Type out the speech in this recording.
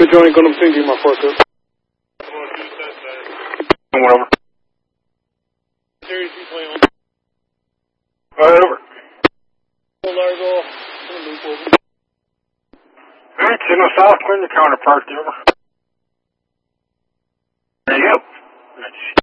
Good joint, going to see my forklift. Whatever. Series play on. Right over. Largo. Alright, Signal South, clear your counterpart, over. There you go.